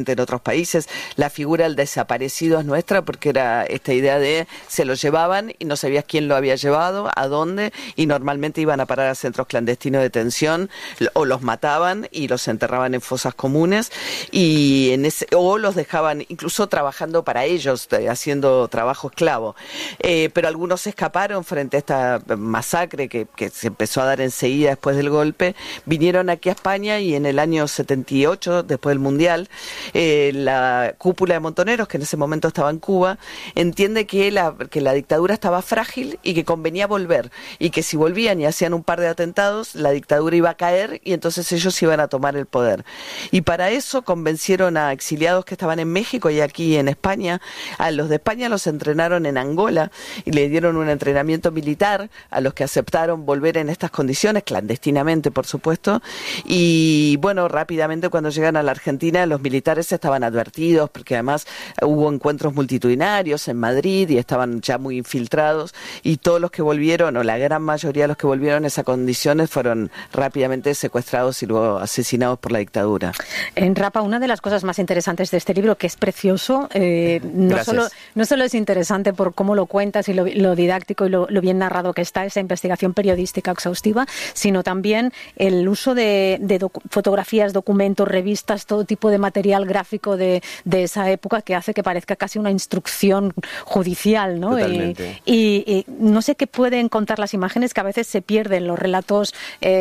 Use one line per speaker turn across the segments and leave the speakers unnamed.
en otros países. La figura del desaparecido es nuestra porque era esta idea de se lo llevaban y no sabías quién lo había llevado, a dónde, y normalmente iban a parar a centros clandestinos de detención o los mataban y los enterraban en fosas comunes y o los dejaban incluso trabajando para ellos, haciendo trabajo esclavo. Pero algunos escaparon frente a esta masacre que se empezó a dar enseguida después del golpe, vinieron aquí a España y en el año 78, después del Mundial, la cúpula de Montoneros, que en ese momento estaba en Cuba, entiende que la dictadura estaba frágil y que convenía volver, y que si volvían y hacían un par de atentados, la dictadura iba a caer y entonces ellos iban a tomar el poder. Y para eso convencieron a exiliados que estaban en México y aquí en España. A los de España los entrenaron en Angola y le dieron un entrenamiento militar a los que aceptaron volver en estas condiciones, clandestinamente por supuesto, y bueno, rápidamente cuando llegan a la Argentina los militares estaban advertidos porque además hubo encuentros multitudinarios en Madrid y estaban ya muy infiltrados, y todos los que volvieron, o la gran mayoría de los que volvieron en esas condiciones, fueron rápidamente secuestrados y luego asesinados por la dictadura.
En Rapa, una de las cosas más interesantes de este libro, que es precioso, no solo es interesante por cómo lo cuentas y lo didáctico y lo bien narrado que está, esa investigación periodística exhaustiva, sino también el uso de fotografías, documentos, revistas, todo tipo de material gráfico de esa época que hace que parezca casi una instrucción judicial, ¿no?
Totalmente.
Y no sé qué pueden contar las imágenes, que a veces se pierden los relatos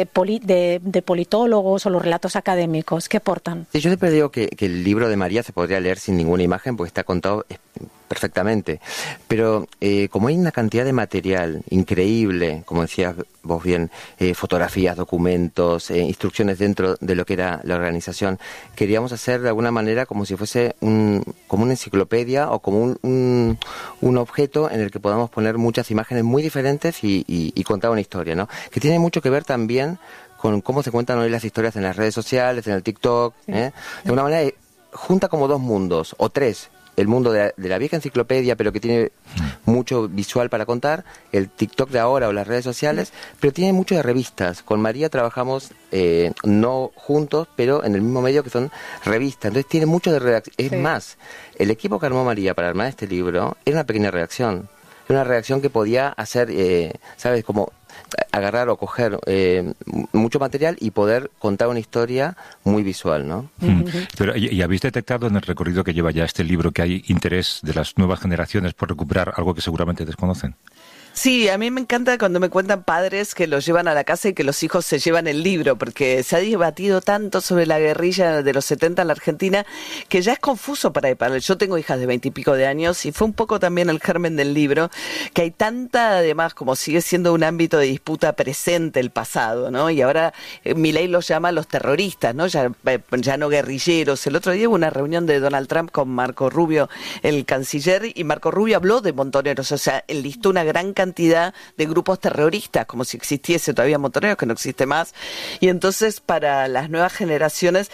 de politólogos o los relatos académicos. ¿Qué aportan?
Sí, yo siempre digo que el libro de María se podría leer sin ninguna imagen porque está contado perfectamente, pero como hay una cantidad de material increíble, como decías vos bien, fotografías, documentos, instrucciones dentro de lo que era la organización, queríamos hacer de alguna manera como si fuese como una enciclopedia o como un objeto en el que podamos poner muchas imágenes muy diferentes y contar una historia, ¿no? Que tiene mucho que ver también con cómo se cuentan hoy las historias en las redes sociales, en el TikTok, sí. De una manera junta como dos mundos, o tres. El mundo de la vieja enciclopedia, pero que tiene mucho visual para contar, el TikTok de ahora o las redes sociales, pero tiene mucho de revistas. Con María trabajamos no juntos, pero en el mismo medio, que son revistas. Entonces tiene mucho de redacción. Es más, el equipo que armó María para armar este libro era una pequeña redacción. Era una redacción que podía hacer, ¿sabes? Como agarrar o coger mucho material y poder contar una historia muy visual, ¿no?
Pero, ¿y habéis detectado en el recorrido que lleva ya este libro que hay interés de las nuevas generaciones por recuperar algo que seguramente desconocen?
Sí, a mí me encanta cuando me cuentan padres que los llevan a la casa y que los hijos se llevan el libro, porque se ha debatido tanto sobre la guerrilla de los 70 en la Argentina que ya es confuso para yo tengo hijas de 20 y pico de años y fue un poco también el germen del libro, que hay tanta, además, como sigue siendo un ámbito de disputa presente el pasado, ¿no? Y ahora Milei los llama los terroristas, ¿no? Ya no guerrilleros. El otro día hubo una reunión de Donald Trump con Marco Rubio, el canciller, y Marco Rubio habló de Montoneros, o sea, enlistó una gran cantidad de grupos terroristas, como si existiese todavía Montoneros, que no existe más. Y entonces para las nuevas generaciones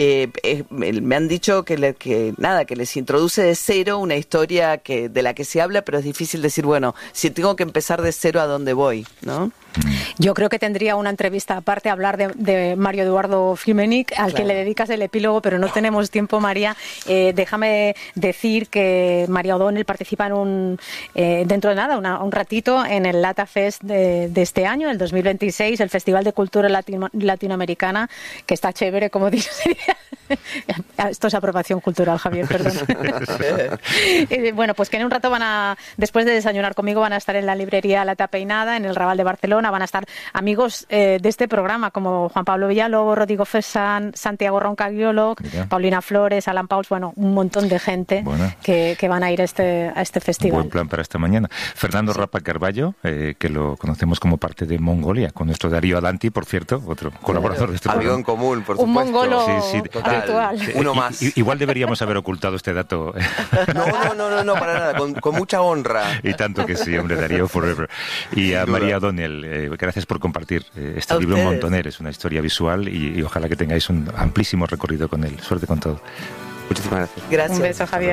me han dicho que les introduce de cero una historia de la que se habla, pero es difícil decir, bueno, si tengo que empezar de cero, ¿a dónde voy? ¿No?
Yo creo que tendría una entrevista aparte a hablar de Mario Eduardo Fimenich, al que le dedicas el epílogo, pero no tenemos tiempo, María. Déjame decir que María O'Donnell participa dentro de nada, un ratito, en el Lata Fest de este año, el 2026, el Festival de Cultura Latinoamericana, que está chévere, como dices. Esto es aprobación cultural, Javier, perdón. Bueno, pues que en un rato después de desayunar conmigo, van a estar en la librería La Tapeinada, en el Raval de Barcelona. Van a estar amigos de este programa como Juan Pablo Villalobos, Rodrigo Fesan, Santiago Roncagliolo, Paulina Flores, Alan Pauls, bueno, un montón de gente que van a ir a este festival.
Buen plan para esta mañana. Fernando Rapa Carballo, que lo conocemos como parte de Mongolia, con nuestro Darío Adanti, por cierto, otro colaborador de este programa.
Amigo en común, por supuesto.
Un mongolo
total. Uno más.
Igual deberíamos haber ocultado este dato.
No, para nada, con mucha honra.
Y tanto que sí, hombre, Darío Forever. Y a María O'Donnell, gracias por compartir este libro Montoneros, una historia visual, y ojalá que tengáis un amplísimo recorrido con él. Suerte con todo.
Muchísimas gracias.
Gracias.
Un beso, Javier.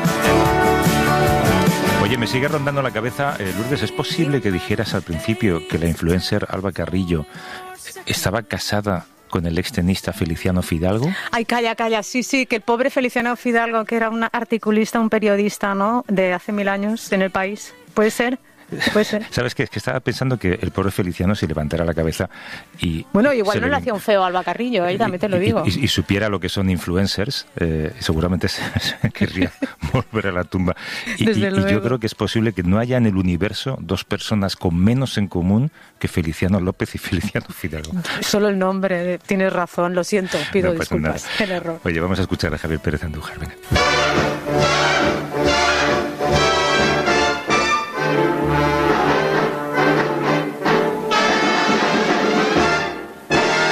Oye, me sigue rondando la cabeza, Lourdes, ¿es posible que dijeras al principio que la influencer Alba Carrillo estaba casada con el extenista Feliciano Fidalgo?
Ay, calla, sí, que el pobre Feliciano Fidalgo, que era un articulista, un periodista, ¿no?, de hace 1000 años en El País. ¿Puede ser? Puede ser.
¿Sabes qué? Es que estaba pensando que el pobre Feliciano, si levantara la cabeza y...
Bueno, igual no le hacía un feo a Alba Carrillo, también te lo digo.
Y supiera lo que son influencers, seguramente se querría volver a la tumba. Y yo creo que es posible que no haya en el universo dos personas con menos en común que Feliciano López y Feliciano Fidalgo.
Solo el nombre, tienes razón, lo siento, pido disculpas, el error.
Oye, vamos a escuchar a Javier Pérez Andújar, venga.